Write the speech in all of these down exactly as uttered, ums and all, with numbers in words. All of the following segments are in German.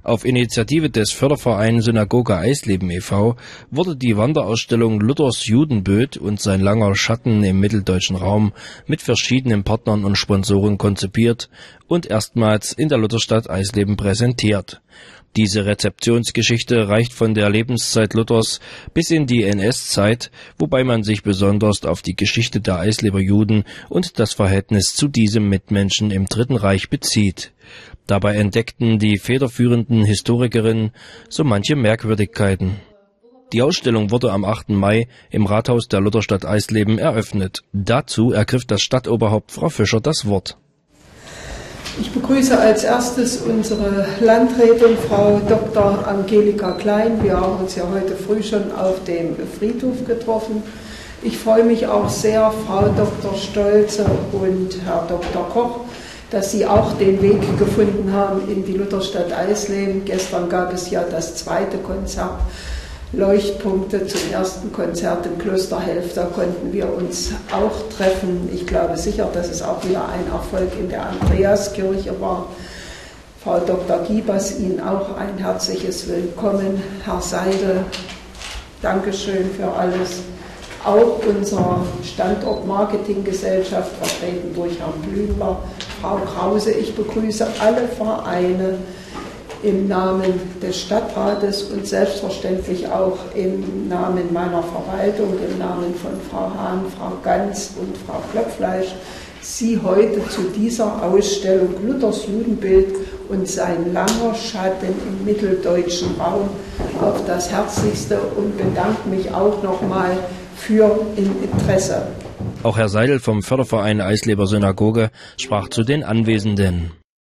Auf Initiative des Fördervereins Synagoge Eisleben e V wurde die Wanderausstellung Luthers Judenbild und sein langer Schatten im mitteldeutschen Raum mit verschiedenen Partnern und Sponsoren konzipiert und erstmals in der Lutherstadt Eisleben präsentiert. Diese Rezeptionsgeschichte reicht von der Lebenszeit Luthers bis in die N S-Zeit, wobei man sich besonders auf die Geschichte der Eisleber Juden und das Verhältnis zu diesem Mitmenschen im Dritten Reich bezieht. Dabei entdeckten die federführenden Historikerinnen so manche Merkwürdigkeiten. Die Ausstellung wurde am achten Mai im Rathaus der Lutherstadt Eisleben eröffnet. Dazu ergriff das Stadtoberhaupt Frau Fischer das Wort. Ich begrüße als erstes unsere Landrätin, Frau Doktor Angelika Klein. Wir haben uns ja heute früh schon auf dem Friedhof getroffen. Ich freue mich auch sehr, Frau Doktor Stolze und Herr Doktor Koch, dass Sie auch den Weg gefunden haben in die Lutherstadt Eisleben. Gestern gab es ja das zweite Konzert. Leuchtpunkte zum ersten Konzert im Kloster Helf, da konnten wir uns auch treffen. Ich glaube sicher, dass es auch wieder ein Erfolg in der Andreaskirche war. Frau Doktor Giebers, Ihnen auch ein herzliches Willkommen. Herr Seidel, Dankeschön für alles. Auch unsere Standort-Marketing-Gesellschaft, vertreten durch Herrn Blümler. Frau Krause, ich begrüße alle Vereine im Namen des Stadtrates und selbstverständlich auch im Namen meiner Verwaltung, im Namen von Frau Hahn, Frau Ganz und Frau Klopfleisch, Sie heute zu dieser Ausstellung Luthers Judenbild und sein langer Schatten im mitteldeutschen Raum auf das Herzlichste und bedanke mich auch nochmal für Ihr Interesse. Auch Herr Seidel vom Förderverein Eisleber Synagoge sprach zu den Anwesenden.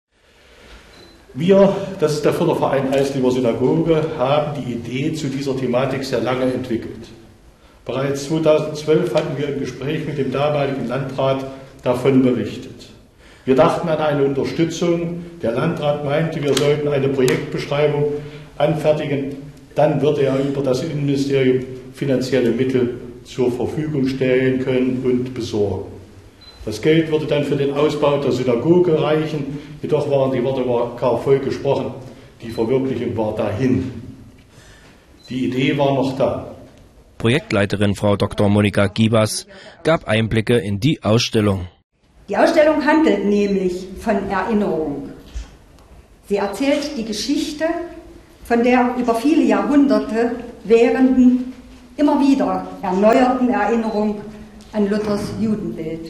Wir, das ist der Förderverein Eisleber Synagoge, haben die Idee zu dieser Thematik sehr lange entwickelt. Bereits zweitausendzwölf hatten wir im Gespräch mit dem damaligen Landrat davon berichtet. Wir dachten an eine Unterstützung. Der Landrat meinte, wir sollten eine Projektbeschreibung anfertigen. Dann wird er über das Innenministerium finanzielle Mittel zur Verfügung stellen können und besorgen. Das Geld würde dann für den Ausbau der Synagoge reichen, jedoch waren die Worte gar voll gesprochen, die Verwirklichung war dahin. Die Idee war noch da. Projektleiterin Frau Doktor Monika Giebers gab Einblicke in die Ausstellung. Die Ausstellung handelt nämlich von Erinnerung. Sie erzählt die Geschichte von der über viele Jahrhunderte währenden, immer wieder erneuerten Erinnerung an Luthers Judenbild.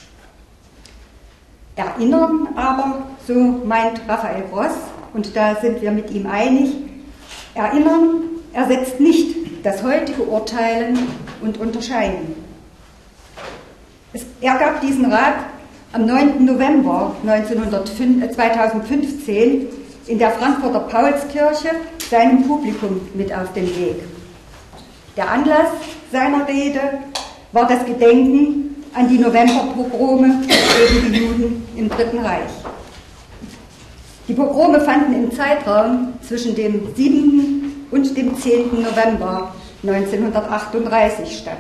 Erinnern aber, so meint Raphael Gross, und da sind wir mit ihm einig, Erinnern ersetzt nicht das heutige Urteilen und Unterscheiden. Es, er gab diesen Rat am neunten November zweitausendfünfzehn in der Frankfurter Paulskirche seinem Publikum mit auf den Weg. Der Anlass seiner Rede war das Gedenken an die Novemberpogrome gegen die Juden im Dritten Reich. Die Pogrome fanden im Zeitraum zwischen dem siebten und dem zehnten November neunzehnhundertachtunddreißig statt.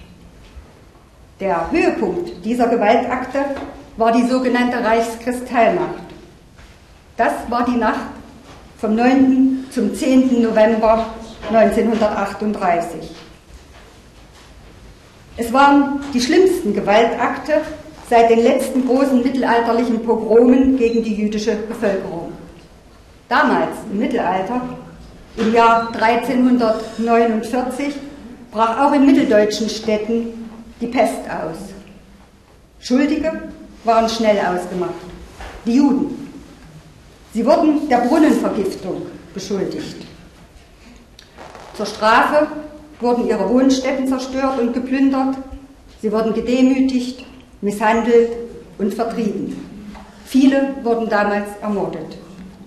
Der Höhepunkt dieser Gewaltakte war die sogenannte Reichskristallnacht. Das war die Nacht vom neunten zum zehnten November neunzehnhundertachtunddreißig. Es waren die schlimmsten Gewaltakte seit den letzten großen mittelalterlichen Pogromen gegen die jüdische Bevölkerung. Damals, im Mittelalter, im Jahr dreizehnhundertneunundvierzig, brach auch in mitteldeutschen Städten die Pest aus. Schuldige waren schnell ausgemacht, die Juden. Sie wurden der Brunnenvergiftung beschuldigt. Zur Strafe wurden ihre Wohnstätten zerstört und geplündert, sie wurden gedemütigt, misshandelt und vertrieben. Viele wurden damals ermordet.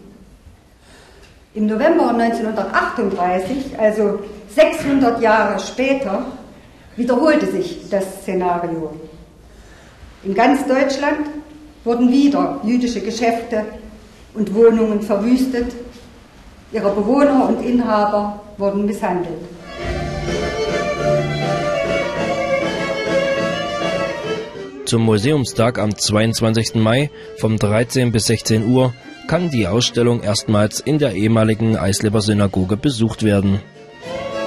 Im November neunzehnhundertachtunddreißig, also sechshundert Jahre später, wiederholte sich das Szenario. In ganz Deutschland wurden wieder jüdische Geschäfte und Wohnungen verwüstet, ihre Bewohner und Inhaber wurden misshandelt. Zum Museumstag am zweiundzwanzigsten Mai vom dreizehn bis sechzehn Uhr kann die Ausstellung erstmals in der ehemaligen Eisleber Synagoge besucht werden.